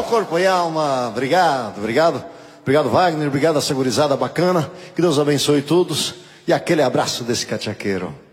corpo e alma. Obrigado, obrigado. Obrigado, Wagner. Obrigado, essa gurizada bacana. Que Deus abençoe todos. E aquele abraço desse cachaqueiro.